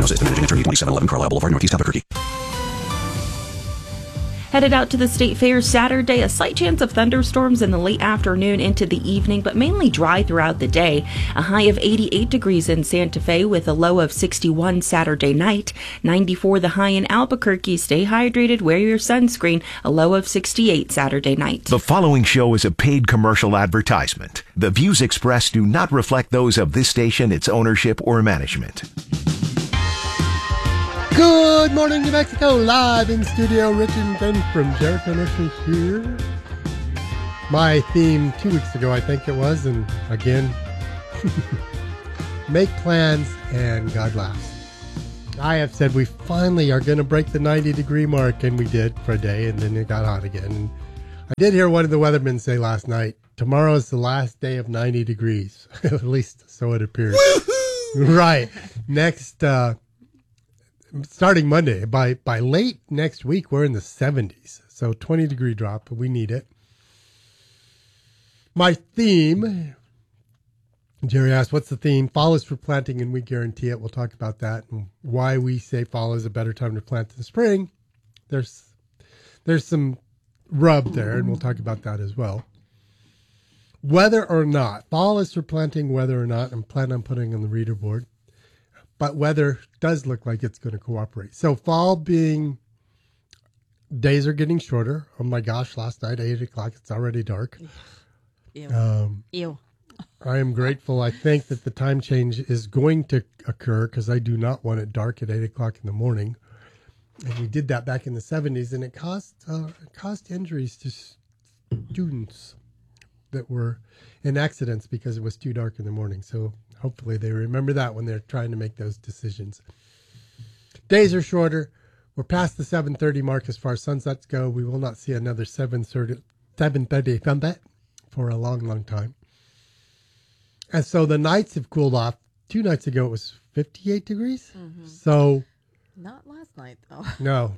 Visit Managing Attorney, 2711 Carlisle Boulevard, Northeast Albuquerque. Headed out to the State Fair Saturday, a slight chance of thunderstorms in the late afternoon into the evening, but mainly dry throughout the day. A high of 88 degrees in Santa Fe with a low of 61 Saturday night. 94 the high in Albuquerque. Stay hydrated, wear your sunscreen. A low of 68 Saturday night. The following show is a paid commercial advertisement. The views expressed do not reflect those of this station, its ownership, or management. Good morning, New Mexico. Live in studio, Rich and Ben from Jericho Nursery here. My theme 2 weeks ago, I think it was, and again, make plans and God laughs. I have said we finally are going to break the 90-degree mark, and we did for a day, and then it got hot again. And I did hear one of the weathermen say last night, tomorrow is the last day of 90 degrees. At least so it appears. Woo-hoo! Right. Next, starting Monday, by late next week, we're in the 70s. So 20-degree drop, we need it. My theme, Jerry asked, what's the theme? Fall is for planting, and we guarantee it. We'll talk about that and why we say fall is a better time to plant than spring. There's some rub there, and we'll talk about that as well. Whether or not, fall is for planting, whether or not, I'm planning on putting on the reader board. But weather does look like it's going to cooperate. So fall being, days are getting shorter. Oh my gosh, last night, 8 o'clock, it's already dark. Ew. I am grateful. I think that the time change is going to occur because I do not want it dark at 8 o'clock in the morning. And we did that back in the 70s, and it caused injuries to students that were in accidents because it was too dark in the morning. So hopefully they remember that when they're trying to make those decisions. Days are shorter. We're past the 7:30 mark as far as sunsets go. We will not see another 7:30 sunset for a long, long time. And so the nights have cooled off. 2 nights ago it was 58 degrees. Mm-hmm. So not last night though. No.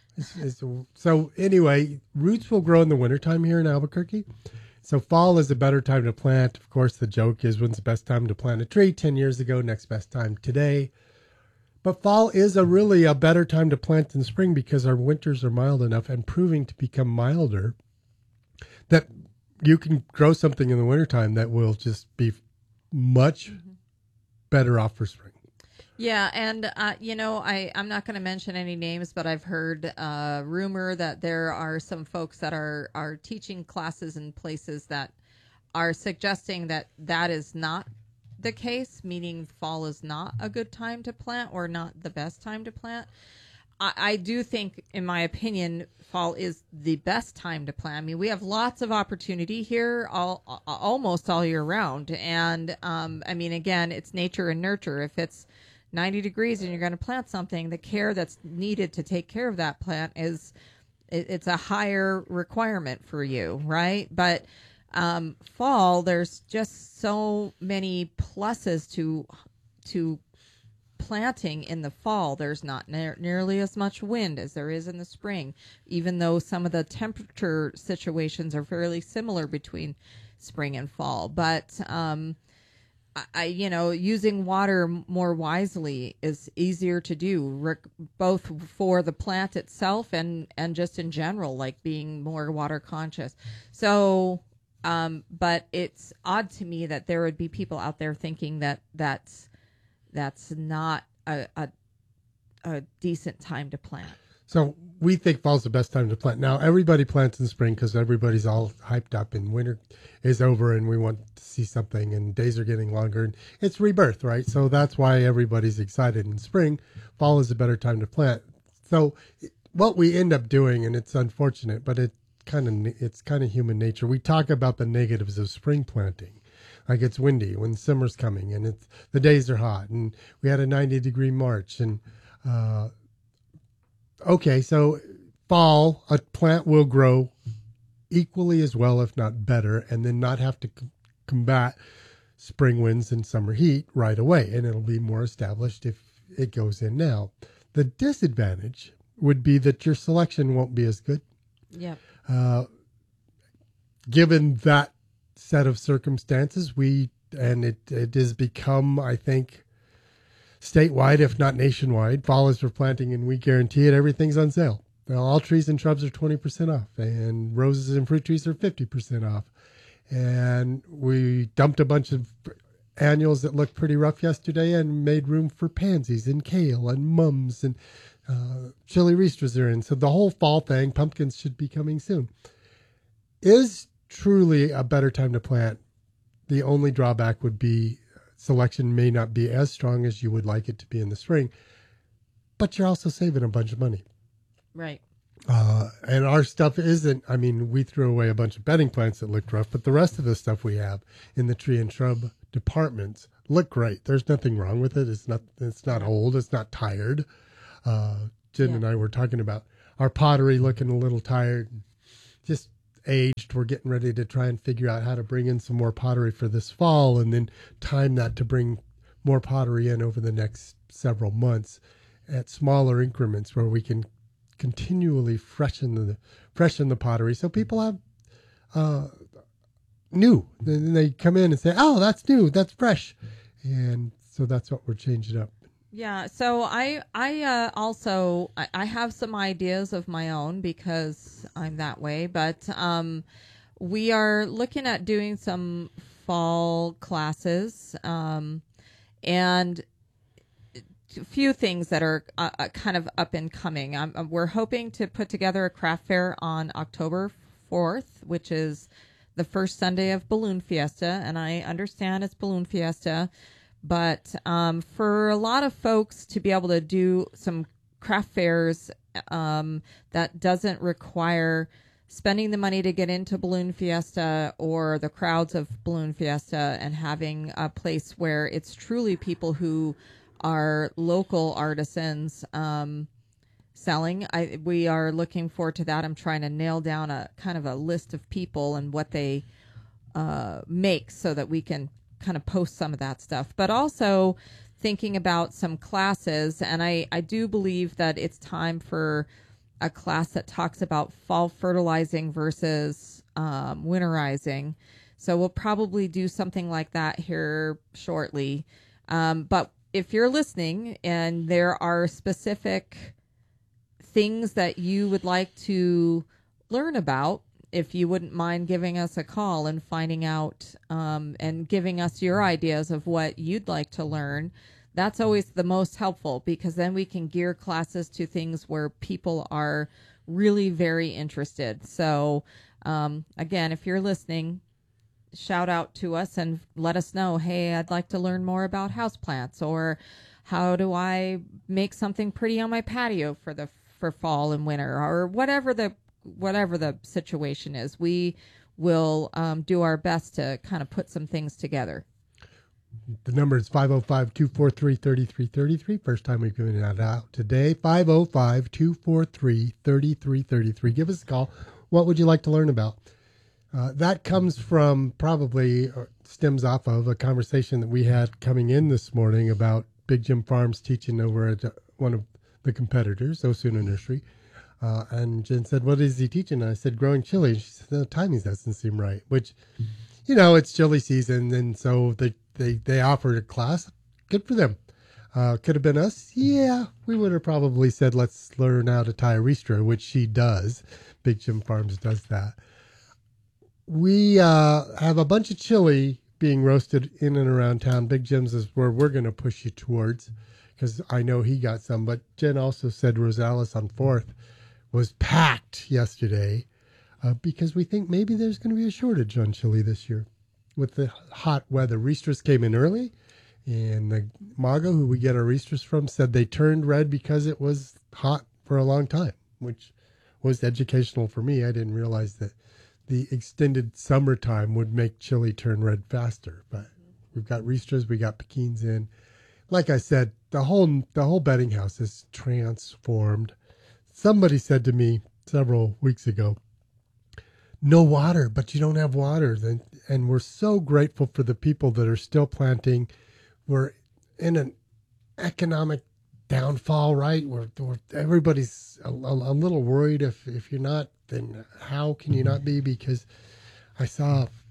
So anyway, roots will grow in the wintertime here in Albuquerque. So fall is a better time to plant. Of course, the joke is when's the best time to plant a tree? 10 years ago, next best time today. But fall is really a better time to plant than spring because our winters are mild enough and proving to become milder that you can grow something in the wintertime that will just be much better off for spring. Yeah, and, I'm not going to mention any names, but I've heard rumor that there are some folks that are teaching classes in places that are suggesting that is not the case, meaning fall is not a good time to plant or not the best time to plant. I do think, in my opinion, fall is the best time to plant. I mean, we have lots of opportunity here almost all year round. And, again, it's nature and nurture. If it's 90 degrees and you're going to plant something, the care that's needed to take care of that plant it's a higher requirement for you, right? But fall, there's just so many pluses to planting in the fall. There's not nearly as much wind as there is in the spring, even though some of the temperature situations are fairly similar between spring and fall. But using water more wisely is easier to do, both for the plant itself and just in general, like being more water conscious. So, but it's odd to me that there would be people out there thinking that that's not a decent time to plant. So we think fall's the best time to plant. Now, everybody plants in spring because everybody's all hyped up and winter is over and we want to see something and days are getting longer. And it's rebirth, right? So that's why everybody's excited in spring. Fall is a better time to plant. So what we end up doing, and it's unfortunate, but it's kind of human nature. We talk about the negatives of spring planting. Like it's windy when summer's coming and the days are hot and we had a 90-degree March and okay, so fall, a plant will grow equally as well, if not better, and then not have to combat spring winds and summer heat right away, and it'll be more established if it goes in now. The disadvantage would be that your selection won't be as good. Yeah. Given that set of circumstances, it has become, I think, statewide, if not nationwide. Fall is for planting, and we guarantee it. Everything's on sale. Now, all trees and shrubs are 20% off, and roses and fruit trees are 50% off. And we dumped a bunch of annuals that looked pretty rough yesterday and made room for pansies and kale and mums and chili ristras are in. So the whole fall thing, pumpkins should be coming soon. Is truly a better time to plant. The only drawback would be selection may not be as strong as you would like it to be in the spring, but you're also saving a bunch of money. Right. And our stuff isn't, I mean, we threw away a bunch of bedding plants that looked rough, but the rest of the stuff we have in the tree and shrub departments look great. There's nothing wrong with it. It's not old. It's not tired. Jen and I were talking about our pottery looking a little tired, just aged. We're getting ready to try and figure out how to bring in some more pottery for this fall and then time that to bring more pottery in over the next several months at smaller increments where we can continually freshen the pottery. So people have new. Then they come in and say, "Oh, that's new. That's fresh," and so that's what we're changing up. Yeah. So I also have some ideas of my own because I'm that way, but we are looking at doing some fall classes and a few things that are kind of up and coming. We're hoping to put together a craft fair on October 4th, which is the first Sunday of Balloon Fiesta, and I understand it's Balloon Fiesta, but for a lot of folks to be able to do some craft fairs that doesn't require spending the money to get into Balloon Fiesta or the crowds of Balloon Fiesta, and having a place where it's truly people who are local artisans selling. We are looking forward to that. I'm trying to nail down a kind of a list of people and what they make so that we can kind of post some of that stuff, but also thinking about some classes. And I do believe that it's time for a class that talks about fall fertilizing versus winterizing. So we'll probably do something like that here shortly. But if you're listening and there are specific things that you would like to learn about, if you wouldn't mind giving us a call and finding out and giving us your ideas of what you'd like to learn, that's always the most helpful, because then we can gear classes to things where people are really very interested. So again, if you're listening, shout out to us and let us know, hey, I'd like to learn more about houseplants, or how do I make something pretty on my patio for fall and winter, or whatever the situation is. We will do our best to kind of put some things together. The number is 505-243-3333. First time we've given that out today. 505-243-3333. Give us a call. What would you like to learn about? That comes from stems off of a conversation that we had coming in this morning about Big Jim Farms teaching over at one of the competitors, Osuna Nursery. And Jen said, "What is he teaching?" And I said, "Growing chili." And she said, "The timing doesn't seem right," which, it's chili season. And so they offered a class. Good for them. Could have been us. Yeah, we would have probably said, let's learn how to tie a ristra, which she does. Big Jim Farms does that. We have a bunch of chili being roasted in and around town. Big Jim's is where we're going to push you towards, because I know he got some. But Jen also said Rosales on 4th was packed yesterday because we think maybe there's going to be a shortage on chili this year with the hot weather. Ristras came in early, and the Mago, who we get our ristras from, said they turned red because it was hot for a long time, which was educational for me. I didn't realize that the extended summertime would make chili turn red faster. But we've got ristras, we got pekins in. Like I said, the whole bedding house is transformed. Somebody said to me several weeks ago, "No water, but you don't have water." And we're so grateful for the people that are still planting. We're in an economic downfall, right? Everybody's a little worried. If you're not, then how can you not be? Because I saw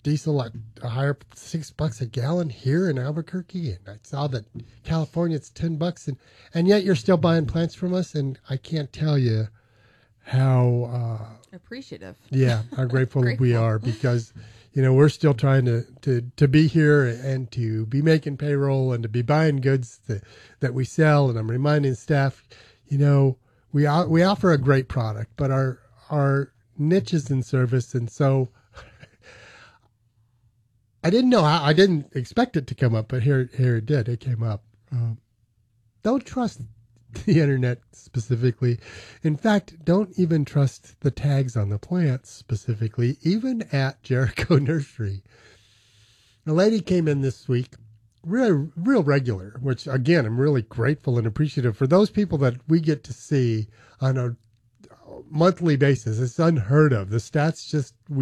diesel at a higher $6 a gallon here in Albuquerque, and I saw that California it's $10, and yet you're still buying plants from us, and I can't tell you how appreciative. Yeah, how grateful we Grateful. are, because we're still trying to be here and to be making payroll and to be buying goods that we sell. And I'm reminding staff, we offer a great product, but our niche is in service, and so I didn't expect it to come up, but here it did. It came up. Don't trust the internet specifically. In fact, don't even trust the tags on the plants specifically, even at Jericho Nursery. A lady came in this week, real regular, which again, I'm really grateful and appreciative for those people that we get to see on a monthly basis. It's unheard of. The stats just